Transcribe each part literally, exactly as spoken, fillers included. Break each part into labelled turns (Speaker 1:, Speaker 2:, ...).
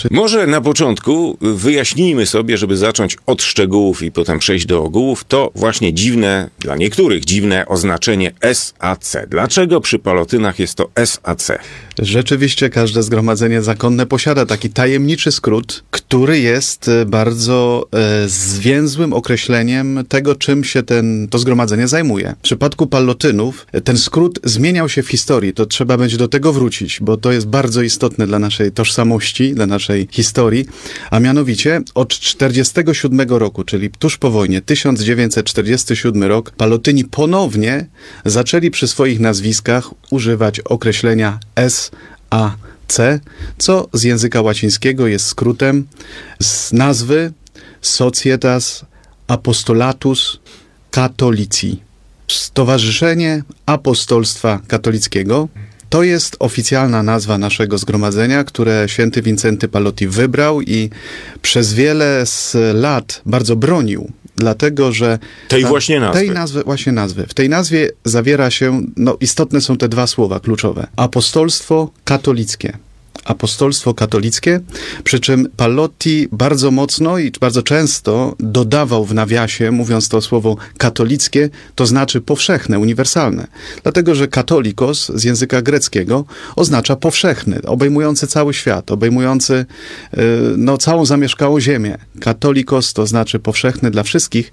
Speaker 1: znaczy...
Speaker 2: Może na początku wyjaśnijmy sobie, żeby zacząć od szczegółów i potem przejść do ogółów, to właśnie dziwne, dla niektórych dziwne oznaczenie S A C. Dlaczego przy palotynach jest to S A C?
Speaker 1: Rzeczywiście każde zgromadzenie zakonne posiada taki tajemniczy skrót, który jest bardzo e, zwięzłym określeniem tego, czym się ten, to zgromadzenie zajmuje. W przypadku palotynów ten skrót zmieniał się w historii. To trzeba będzie do tego wrócić, bo to jest bardzo istotne dla naszej tożsamości, dla naszej historii. A mianowicie od czterdziestego siódmego roku, czyli tuż po wojnie, tysiąc dziewięćset czterdziesty siódmy rok, palotyni ponownie zaczęli przy swoich nazwiskach używać określenia S A C, co z języka łacińskiego jest skrótem z nazwy Societas Apostolatus Catholici. Stowarzyszenie Apostolstwa Katolickiego. To jest oficjalna nazwa naszego zgromadzenia, które święty Wincenty Palotti wybrał i przez wiele z lat bardzo bronił. Dlatego, że...
Speaker 2: Tej ta, właśnie nazwy.
Speaker 1: Tej nazwy, właśnie nazwy. W tej nazwie zawiera się, no istotne są te dwa słowa kluczowe. Apostolstwo katolickie. Apostolstwo katolickie, przy czym Palotti bardzo mocno i bardzo często dodawał w nawiasie, mówiąc to słowo katolickie, to znaczy powszechne, uniwersalne. Dlatego, że katolikos z języka greckiego oznacza powszechny, obejmujący cały świat, obejmujący no, całą zamieszkałą ziemię. Katolikos to znaczy powszechny dla wszystkich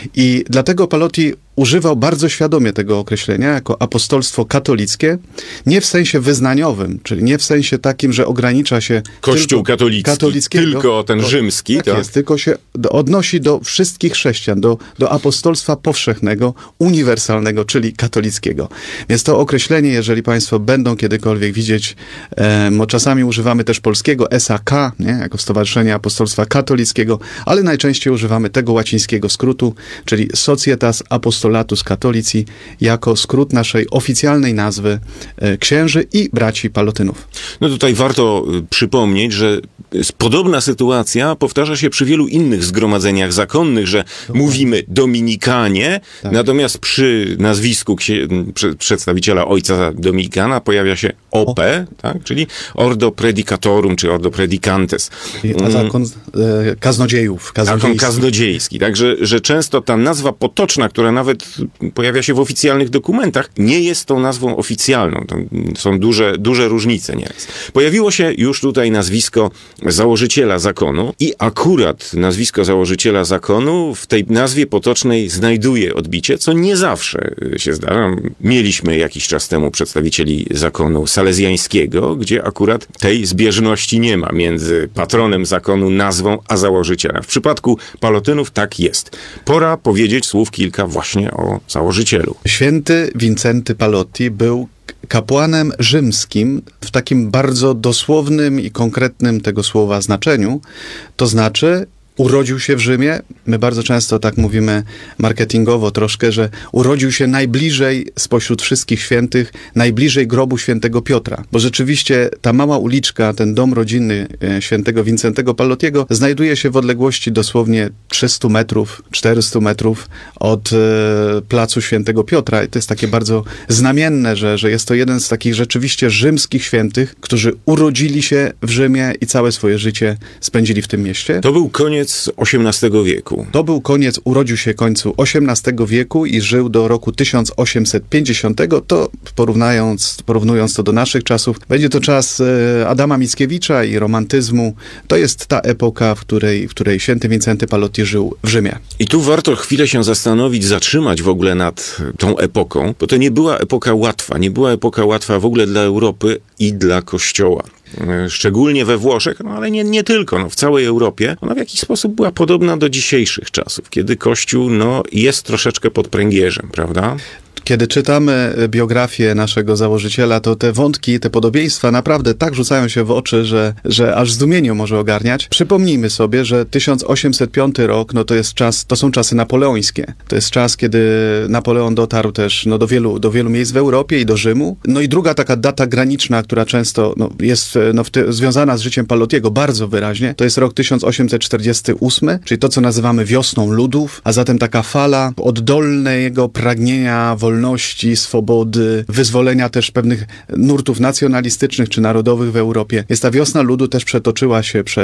Speaker 1: i dlatego Palotti używał bardzo świadomie tego określenia jako apostolstwo katolickie, nie w sensie wyznaniowym, czyli nie w sensie takim, że ogranicza się
Speaker 2: Kościół katolicki,
Speaker 1: katolickiego,
Speaker 2: tylko ten
Speaker 1: to,
Speaker 2: rzymski.
Speaker 1: Tak
Speaker 2: to...
Speaker 1: jest, tylko się do, odnosi do wszystkich chrześcijan, do, do apostolstwa powszechnego, uniwersalnego, czyli katolickiego. Więc to określenie, jeżeli państwo będą kiedykolwiek widzieć, e, bo czasami używamy też polskiego S A K, nie, jako Stowarzyszenie Apostolstwa Katolickiego, ale najczęściej używamy tego łacińskiego skrótu, czyli Societas Apostolatus Catholici, jako skrót naszej oficjalnej nazwy e, księży i braci palotynów.
Speaker 2: No tutaj warto przypomnieć, że podobna sytuacja powtarza się przy wielu innych zgromadzeniach zakonnych, że Dobra. mówimy Dominikanie, tak. natomiast przy nazwisku księ- przedstawiciela ojca Dominikana pojawia się O P, o. tak? czyli Ordo Predicatorum, czy Ordo Predicantes.
Speaker 1: A zakon e, kaznodziejów.
Speaker 2: Zakon kaznodziejski. Także że często ta nazwa potoczna, która nawet pojawia się w oficjalnych dokumentach, nie jest tą nazwą oficjalną. To są duże, duże różnice nieraz. Pojawiło się już tutaj nazwisko założyciela zakonu i akurat nazwisko założyciela zakonu w tej nazwie potocznej znajduje odbicie, co nie zawsze się zdarza. Mieliśmy jakiś czas temu przedstawicieli zakonu salezjańskiego, gdzie akurat tej zbieżności nie ma między patronem zakonu, nazwą, a założyciela. W przypadku palotynów tak jest. Pora powiedzieć słów kilka właśnie o założycielu.
Speaker 1: Święty Wincenty Palotti był kapłanem rzymskim w takim bardzo dosłownym i konkretnym tego słowa znaczeniu, to znaczy urodził się w Rzymie. My bardzo często tak mówimy marketingowo troszkę, że urodził się najbliżej spośród wszystkich świętych, najbliżej grobu świętego Piotra. Bo rzeczywiście ta mała uliczka, ten dom rodzinny świętego Wincentego Palottiego znajduje się w odległości dosłownie trzysta metrów, czterysta metrów od e, placu świętego Piotra. I to jest takie bardzo znamienne, że, że jest to jeden z takich rzeczywiście rzymskich świętych, którzy urodzili się w Rzymie i całe swoje życie spędzili w tym mieście.
Speaker 2: To był koniec osiemnastego wieku.
Speaker 1: To był koniec, urodził się w końcu osiemnastego wieku i żył do roku tysiąc osiemset pięćdziesiątego. To porównując, porównując to do naszych czasów, będzie to czas Adama Mickiewicza i romantyzmu. To jest ta epoka, w której, w której święty Wincenty Palotti żył w Rzymie.
Speaker 2: I tu warto chwilę się zastanowić, zatrzymać w ogóle nad tą epoką, bo to nie była epoka łatwa. Nie była epoka łatwa w ogóle dla Europy i dla Kościoła. Szczególnie we Włoszech, no ale nie, nie tylko, no, w całej Europie, ona w jakiś sposób była podobna do dzisiejszych czasów, kiedy Kościół no, jest troszeczkę pod pręgierzem, prawda?
Speaker 1: Kiedy czytamy biografię naszego założyciela, to te wątki, te podobieństwa naprawdę tak rzucają się w oczy, że, że aż zdumienie może ogarniać. Przypomnijmy sobie, że tysiąc osiemset piąty rok, no to jest czas, to są czasy napoleońskie. To jest czas, kiedy Napoleon dotarł też no, do, wielu, do wielu miejsc w Europie i do Rzymu. No i druga taka data graniczna, która często no, jest no, w ty, związana z życiem Palottiego bardzo wyraźnie, to jest rok tysiąc osiemset czterdziesty ósmy, czyli to, co nazywamy wiosną ludów, a zatem taka fala oddolnego pragnienia wolności, wolności, swobody, wyzwolenia też pewnych nurtów nacjonalistycznych czy narodowych w Europie. Jest ta wiosna ludu też przetoczyła się przez